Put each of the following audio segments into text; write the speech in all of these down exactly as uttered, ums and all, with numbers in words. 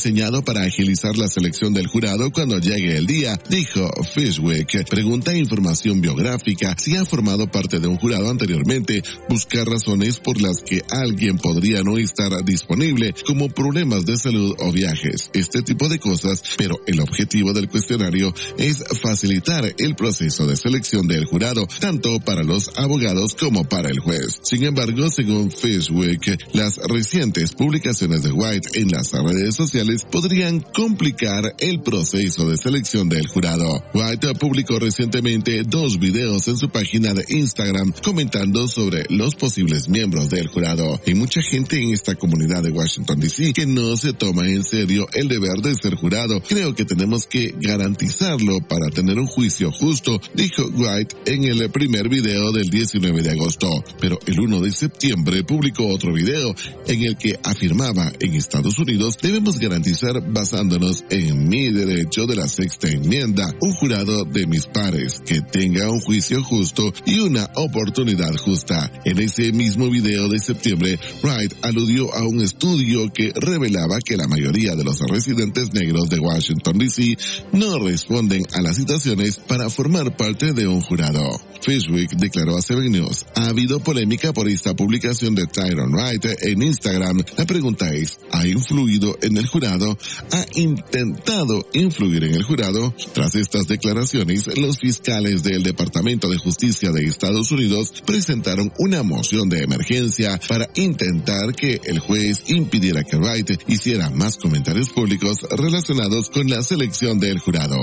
diseñado para agilizar la selección del jurado cuando llegue el día, dijo Fishwick. Pregunta información biográfica, si ha formado parte de un jurado anteriormente, buscar razones por las que alguien podría no estar disponible, como problemas de salud o viajes, este tipo de cosas, pero el objetivo del cuestionario es facilitar el proceso de selección del jurado, tanto para los abogados como para el juez. Sin embargo, según Fishwick, las recientes publicaciones de White en las redes sociales podrían complicar el proceso de selección del jurado. White publicó recientemente dos videos en su página de Instagram comentando sobre los posibles miembros del jurado. Hay mucha gente en esta comunidad de Washington D C que no se toma en serio el deber de ser jurado. Creo que tenemos que garantizarlo para tener un juicio justo, dijo White en el primer video del diecinueve de agosto. Pero el uno de septiembre publicó otro video en el que afirmaba: en Estados Unidos debemos garantizar, basándonos en mi derecho de la sexta enmienda, un jurado de mis pares que tenga un juicio justo y una oportunidad justa. En ese mismo video de septiembre, Wright aludió a un estudio que revelaba que la mayoría de los residentes negros de Washington D C no responden a las citaciones para formar parte de un jurado. Fishwick declaró a Seven News: ha habido polémica por esta publicación de Tyron Wright en Instagram. La pregunta es, ¿ha influido en el jurado? ¿Ha intentado influir en el jurado? Tras estas declaraciones, los fiscales del Departamento de Justicia de Estados Unidos presentaron una moción de emergencia para intentar que el juez impidiera que Wright hiciera más comentarios públicos relacionados con la selección del jurado.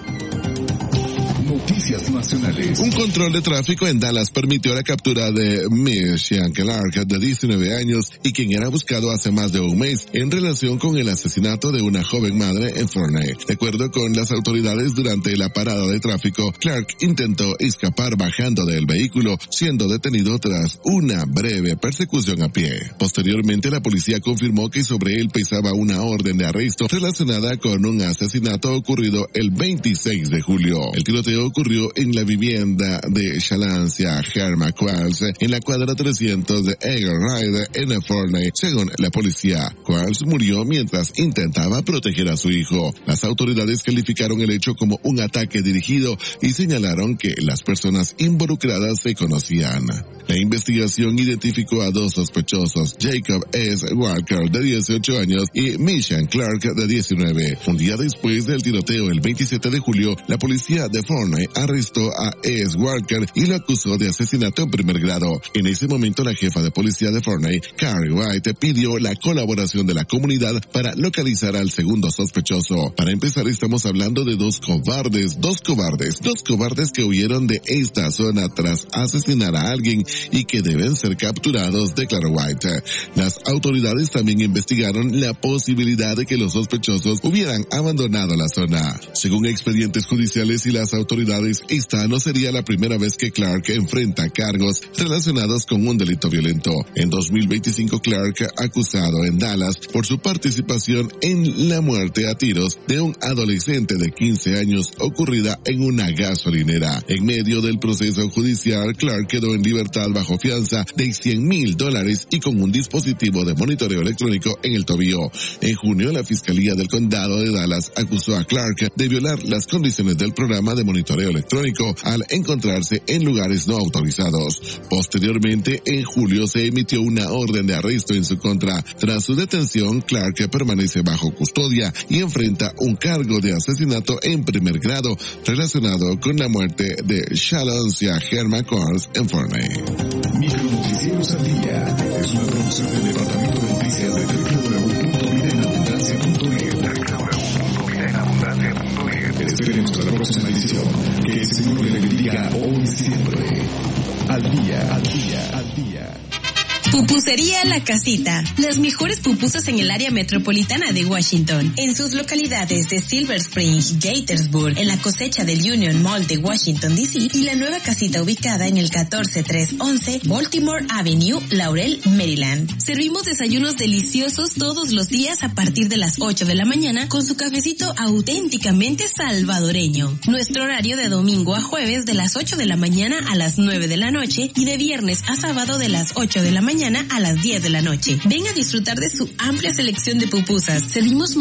Noticias nacionales. Un control de tráfico en Dallas permitió la captura de Mishan Clark, de diecinueve años, y quien era buscado hace más de un mes en relación con el asesinato de una joven madre en Forney. De acuerdo con las autoridades, durante la parada de tráfico, Clark intentó escapar bajando del vehículo, siendo detenido tras una breve persecución a pie. Posteriormente, la policía confirmó que sobre él pesaba una orden de arresto relacionada con un asesinato ocurrido el veintiséis de julio. El tiroteo ocurrió en la vivienda de Shalancia Herma Quarles, en la cuadra trescientos de Eagle Ride en Forney. Según la policía, Quarles murió mientras intentaba proteger a su hijo. Las autoridades calificaron el hecho como un ataque dirigido y señalaron que las personas involucradas se conocían. La investigación identificó a dos sospechosos, Jacob S. Walker, de dieciocho años, y Mishan Clark, de diecinueve. Un día después del tiroteo, el veintisiete de julio, la policía de Forney arrestó a S. Walker y lo acusó de asesinato en primer grado. En ese momento, la jefa de policía de Forney, Carrie White, pidió la colaboración de la comunidad para localizar al segundo sospechoso. Para empezar, estamos hablando de dos cobardes, dos cobardes, dos cobardes que huyeron de esta zona tras asesinar a alguien y que deben ser capturados, declaró White. Las autoridades también investigaron la posibilidad de que los sospechosos hubieran abandonado la zona. Según expedientes judiciales y las autoridades, esta no sería la primera vez que Clark enfrenta cargos relacionados con un delito violento. En dos mil veinticinco, Clark, acusado en Dallas por su participación en la muerte a tiros de un adolescente de quince años ocurrida en una gasolinera. En medio del proceso judicial, Clark quedó en libertad bajo fianza de cien mil dólares y con un dispositivo de monitoreo electrónico en el tobillo. En junio, la Fiscalía del Condado de Dallas acusó a Clark de violar las condiciones del programa de monitoreo electrónico al encontrarse en lugares no autorizados. Posteriormente, en julio, se emitió una orden de arresto en su contra. Tras su detención, Clark permanece bajo custodia y enfrenta un cargo de asesinato en primer grado relacionado con la muerte de Shalancia Herma Quarles en Forney. Micronoticieros al día es una producción del Departamento de Noticias de doble u doble u doble u punto vida en abundancia punto net. doble u doble u doble u punto vida en abundancia punto net. Esperemos a la próxima edición. Que el Señor le bendiga hoy y siempre. Al día, al día, al día. Pupusería La Casita. Las mejores pupusas en el área metropolitana de Washington. En sus localidades de Silver Spring, Gaithersburg, en la cosecha del Union Mall de Washington D C y la nueva casita ubicada en el catorce trescientos once Baltimore Avenue, Laurel, Maryland. Servimos desayunos deliciosos todos los días a partir de las ocho de la mañana con su cafecito auténticamente salvadoreño. Nuestro horario de domingo a jueves de las ocho de la mañana a las nueve de la noche y de viernes a sábado de las ocho de la mañana a las diez de la noche. Ven a disfrutar de su amplia selección de pupusas. Servimos margaritas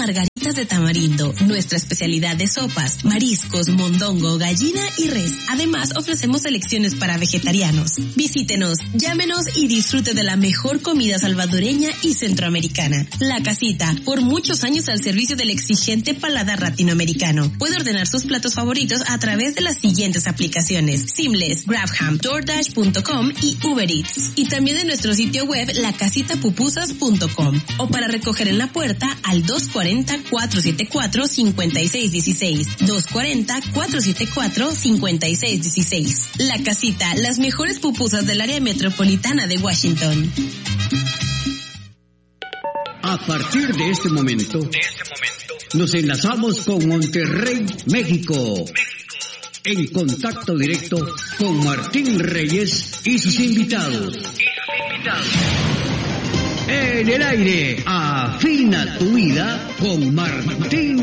salsas de tamarindo, nuestra especialidad de sopas, mariscos, mondongo, gallina y res. Además, ofrecemos selecciones para vegetarianos. Visítenos, llámenos y disfrute de la mejor comida salvadoreña y centroamericana. La Casita, por muchos años al servicio del exigente paladar latinoamericano. Puede ordenar sus platos favoritos a través de las siguientes aplicaciones: Seamless, Grabham, DoorDash punto com y Uber Eats. Y también en nuestro sitio web la casita pupusas punto com. O para recoger en la puerta al dos cuatro cero, cuatro siete cuatro, cinco seis uno seis. dos cuatro cero, cuatro siete cuatro, cinco seis uno seis. La Casita, las mejores pupusas del área metropolitana de Washington. A partir de este momento, de este momento nos enlazamos con Monterrey, México. México. En contacto directo con Martín Reyes y sus invitados. Y sus invitados. En el aire, afina tu vida con Martín